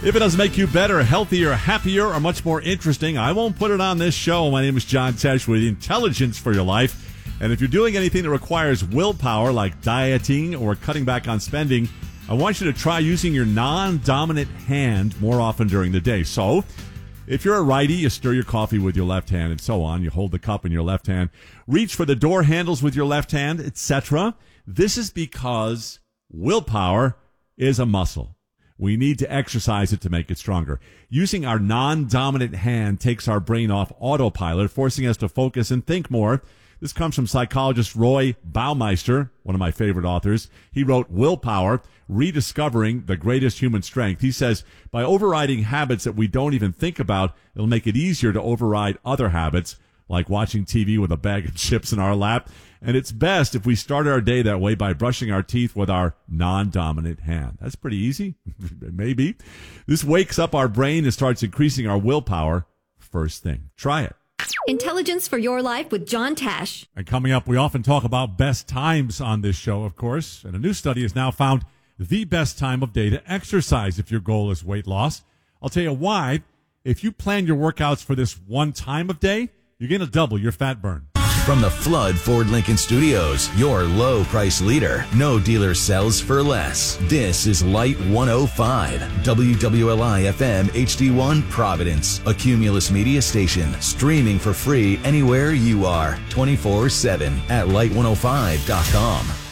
If it doesn't make you better, healthier, happier, or much more interesting, I won't put it on this show. My name is John Tesh with Intelligence for Your Life. And if you're doing anything that requires willpower, like dieting or cutting back on spending, I want you to try using your non-dominant hand more often during the day. So, if you're a righty, you stir your coffee with your left hand and so on. You hold the cup in your left hand. Reach for the door handles with your left hand, etc. This is because willpower is a muscle. We need to exercise it to make it stronger. Using our non-dominant hand takes our brain off autopilot, forcing us to focus and think more. This comes from psychologist Roy Baumeister, one of my favorite authors. He wrote Willpower, Rediscovering the Greatest Human Strength. He says, by overriding habits that we don't even think about, it'll make it easier to override other habits, like watching TV with a bag of chips in our lap. And it's best if we start our day that way by brushing our teeth with our non-dominant hand. That's pretty easy. Maybe. This wakes up our brain and starts increasing our willpower first thing. Try it. Intelligence for Your Life with John Tesh. And coming up, we often talk about best times on this show, of course. And a new study has now found the best time of day to exercise if your goal is weight loss. I'll tell you why. If you plan your workouts for this one time of day, you're going to double your fat burn. From the Flood Ford Lincoln Studios, your low price leader. No dealer sells for less. This is Light 105, WWLI FM HD1 Providence, a Cumulus media station, streaming for free anywhere you are, 24/7 at light105.com.